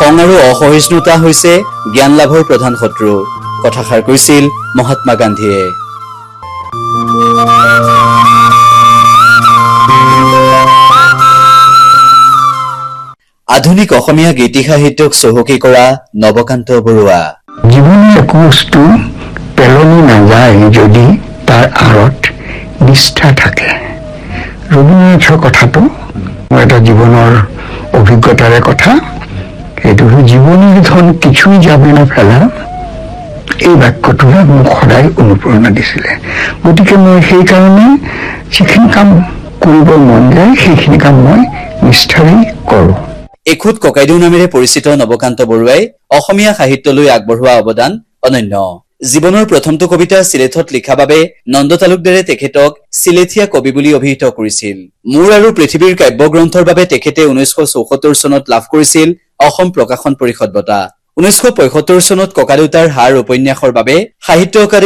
খং আৰু অসহিষ্ণুতা হৈছে জ্ঞান লাভৰ প্ৰধান শত্ৰু কথাষাৰ কৈছিল মহাত্মা গান্ধীয়ে আধুনিক অসমীয়া গীতি সাহিত্যক চহকী কৰা নৱকান্ত বৰুৱা জীৱনৰ একো বস্তু পেলনি নাযায় যদি তাৰ আঁৰত নিষ্ঠা থাকে ৰবীন্দ্ৰনাথৰ কথাটো এটা জীৱনৰ অভিজ্ঞতাৰে কথা এইটো জীৱনের ধন কিছুই যাবে না ফেলা এই বাক্যটোৱে মোক সদায় অনুপ্ৰেৰণা দিছিলে গতিকে মই সেই কাৰণে যিখিনি কাম কৰিব মন যায় সেইখিনি কাম মই নিষ্ঠাৰে কৰোঁ এখুত ককাইদেউ নামেৰে পৰিচিত নৱকান্ত বৰুৱাই অসমীয়া সাহিত্যলৈ আগবঢ়োৱা অৱদান অনন্য জীৱনৰ প্ৰথমটো কবিতা চিলেথত লিখা বাবে নন্দ তালুকদাৰে তেখেতক চিলেথিয়া কবি বুলি অভিহিত কৰিছিল মূৰ আৰু পৃথিৱীৰ কাব্যগ্ৰন্থৰ বাবে তেখেতে 1974 চনত লাভ কৰিছিল অসম প্ৰকাশন পৰিষদ বঁটা 1975 চনত ককাদেউতাৰ হাড় উপন্যাসৰ বাবে সাহিত্য